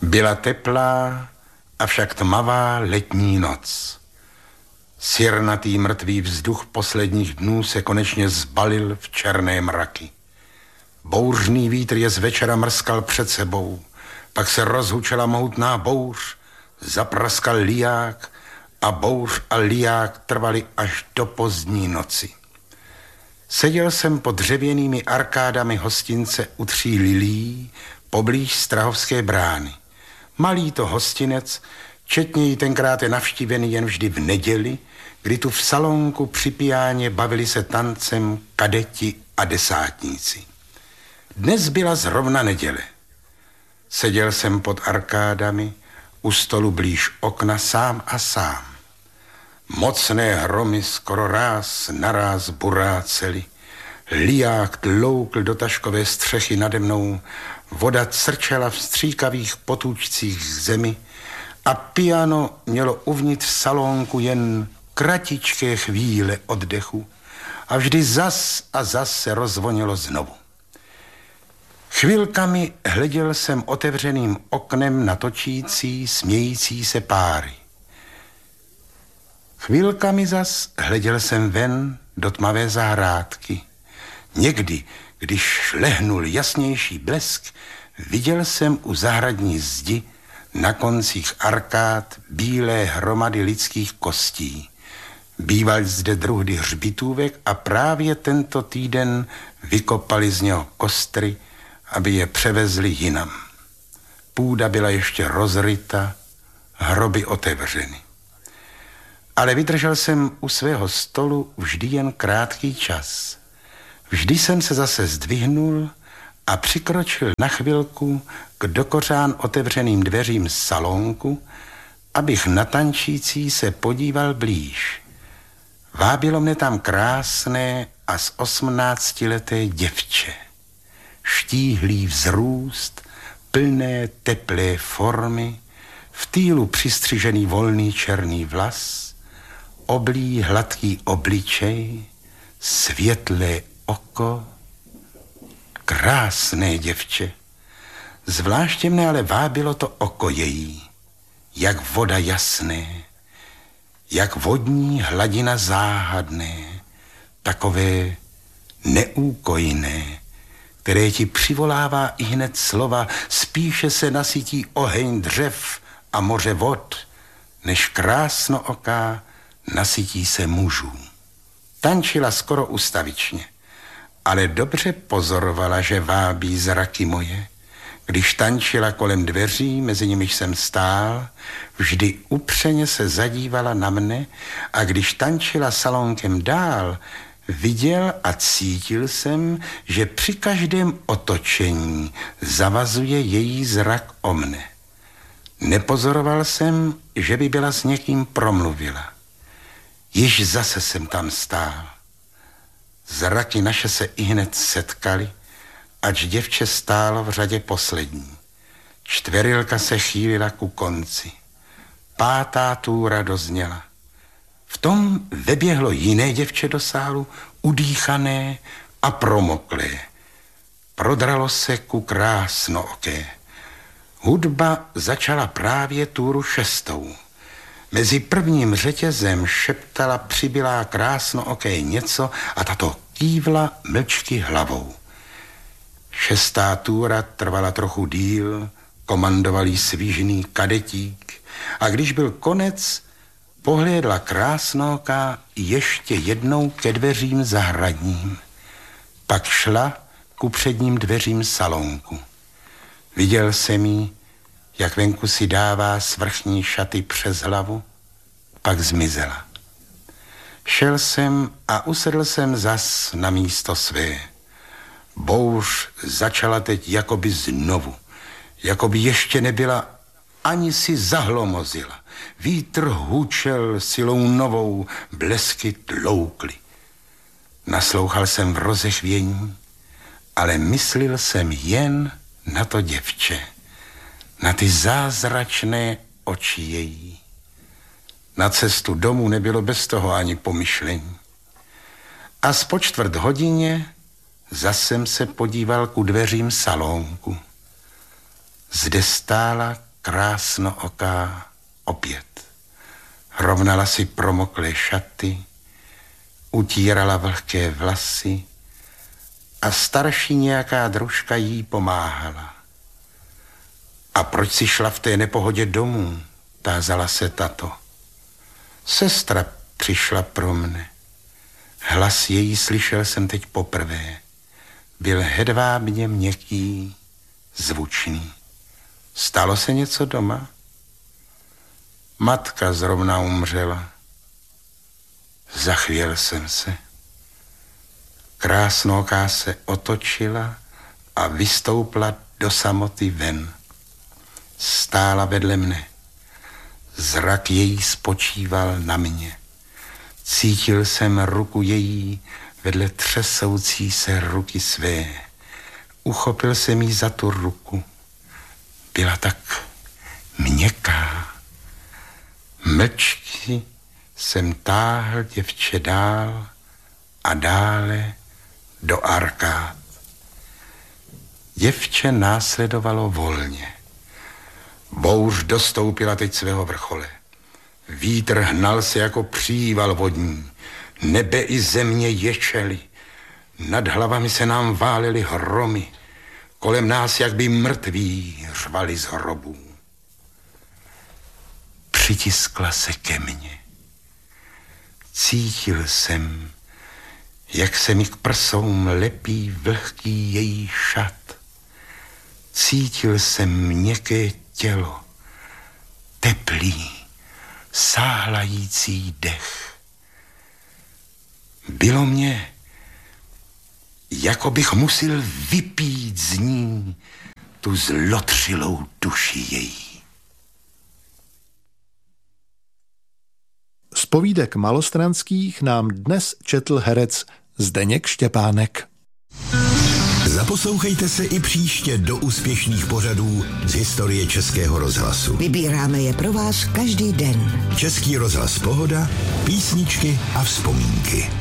Byla teplá, avšak tmavá letní noc. Sirnatý mrtvý vzduch posledních dnů se konečně zbalil v černé mraky. Bouřný vítr je z večera mrskal před sebou, pak se rozhučela mohutná bouř, zapraskal liják a bouř a liják trvaly až do pozdní noci. Seděl jsem pod dřevěnými arkádami hostince u 3 lilí poblíž Strahovské brány. Malý to hostinec, četněji tenkrát je navštívený jen vždy v neděli, kdy tu v salonku při pijáně bavili se tancem kadeti a desátníci. Dnes byla zrovna neděle. Seděl jsem pod arkádami, u stolu blíž okna sám a sám. Mocné hromy skoro ráz naráz burácely. Liják tloukl do taškové střechy nade mnou, voda crčela v stříkavých potůčcích zemi a piano mělo uvnitř salonku jen kratičké chvíle oddechu a vždy zas a zas se rozvonilo znovu. Chvilkami hleděl jsem otevřeným oknem na točící, smějící se páry. Chvilkami zas hleděl jsem ven do tmavé zahrádky. Někdy, když šlehnul jasnější blesk, viděl jsem u zahradní zdi na koncích arkád bílé hromady lidských kostí. Býval zde druhdy hřbitůvek a právě tento týden vykopali z něho kostry, aby je převezli jinam. Půda byla ještě rozryta, hroby otevřeny. Ale vydržel jsem u svého stolu vždy jen krátký čas. Vždy jsem se zase zdvihnul a přikročil na chvilku k dokořán otevřeným dveřím salonku, abych na tančící se podíval blíž. Vábilo mne tam krásné a z 18leté děvče. Štíhlý vzrůst, plné teplé formy, v týlu přistřižený volný černý vlas, oblý hladký obličej, světlé oko, krásné děvče. Zvláště mne ale vábilo to oko její, jak voda jasné, jak vodní hladina záhadné, takové neúkojné, které ti přivolává ihned slova, spíše se nasytí oheň dřev a moře vod, než krásnooká nasytí se mužů. Tančila skoro ustavičně, ale dobře pozorovala, že vábí zraky moje. Když tančila kolem dveří, mezi nimiž jsem stál, vždy upřeně se zadívala na mne a když tančila salonkem dál, viděl a cítil jsem, že při každém otočení zavazuje její zrak o mne. Nepozoroval jsem, že by byla s někým promluvila. Již zase jsem tam stál. Zraky naše se ihned setkaly, ač děvče stálo v řadě poslední. Čtverilka se chýlila ku konci. 5. túra dozněla. V tom veběhlo jiné děvče do sálu, udýchané a promoklé. Prodralo se ku krásnooké. Hudba začala právě túru 6. Mezi prvním řetězem šeptala přibylá krásnooké něco a tato kývla mlčky hlavou. 6. túra trvala trochu díl, komandoval jí svížný kadetík a když byl konec, pohlédla krásnooká ještě jednou ke dveřím zahradním. Pak šla ku předním dveřím salonku. Viděl jsem jí, jak venku si dává svrchní šaty přes hlavu, pak zmizela. Šel jsem a usedl jsem zas na místo své. Bouř začala teď jakoby znovu, jakoby ještě nebyla, ani si zahlomozila. Vítr hučel silou novou, blesky tloukly. Naslouchal jsem v rozechvění, ale myslil jsem jen na to děvče, na ty zázračné oči její. Na cestu domů nebylo bez toho ani pomyšlení. A po 4:15 zas jsem se podíval ku dveřím salonku. Zde stála krásnooká opět. Rovnala si promoklé šaty, utírala vlhké vlasy a starší nějaká družka jí pomáhala. A proč si šla v té nepohodě domů, tázala se tato. Sestra přišla pro mne. Hlas její slyšel jsem teď poprvé. Byl hedvábně měkký, zvučný. Stalo se něco doma? Matka zrovna umřela. Zachvěl jsem se. Krásnooká se otočila a vystoupla do samoty ven. Stála vedle mne. Zrak její spočíval na mě. Cítil jsem ruku její vedle třesoucí se ruky své. Uchopil jsem jí za tu ruku. Byla tak měkká. Mlčky jsem táhl děvče dál a dále do arkád. Děvče následovalo volně. Bouř dostoupila teď svého vrchole. Vítr hnal se jako příval vodní. Nebe i země ječely. Nad hlavami se nám válely hromy. Kolem nás, jak by mrtví, řvali z hrobů. Přitiskla se ke mně. Cítil jsem, jak se mi k prsům lepí vlhký její šat. Cítil jsem měkké tělo, teplý, sáhlající dech. Bylo mně, jako bych musel vypít z ní tu zlotřilou duši její. Z povídek malostranských nám dnes četl herec Zdeněk Štěpánek. Zaposlouchejte se i příště do úspěšných pořadů z historie Českého rozhlasu. Vybíráme je pro vás každý den. Český rozhlas Pohoda, písničky a vzpomínky.